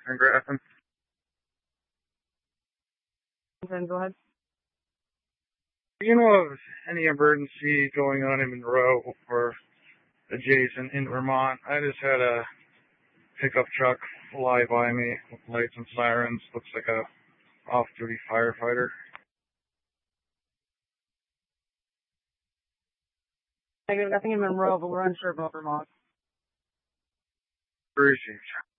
in Grafton. Go ahead. Do you know of any emergency going on in Monroe or adjacent in Vermont? I just had a pickup truck fly by me with lights and sirens. Looks like a off-duty firefighter. Negative, nothing in Monroe, but we're unsure about Vermont. Where is he?